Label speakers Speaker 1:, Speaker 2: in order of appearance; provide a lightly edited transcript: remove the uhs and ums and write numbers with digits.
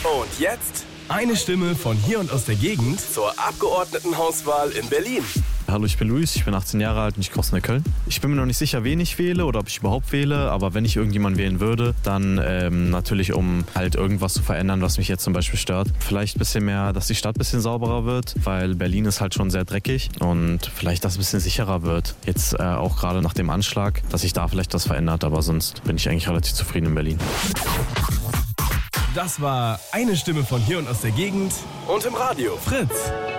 Speaker 1: Und jetzt eine Stimme von hier und aus der Gegend zur Abgeordnetenhauswahl in Berlin.
Speaker 2: Hallo, ich bin Luis, ich bin 18 Jahre alt und ich komme aus Neukölln. Ich bin mir noch nicht sicher, wen ich wähle oder ob ich überhaupt wähle, aber wenn ich irgendjemanden wählen würde, dann natürlich, um halt irgendwas zu verändern, was mich jetzt zum Beispiel stört. Vielleicht ein bisschen mehr, dass die Stadt ein bisschen sauberer wird, weil Berlin ist halt schon sehr dreckig und vielleicht, dass es ein bisschen sicherer wird. Jetzt auch gerade nach dem Anschlag, dass sich da vielleicht was verändert, aber sonst bin ich eigentlich relativ zufrieden in Berlin.
Speaker 1: Das war eine Stimme von hier und aus der Gegend und im Radio Fritz.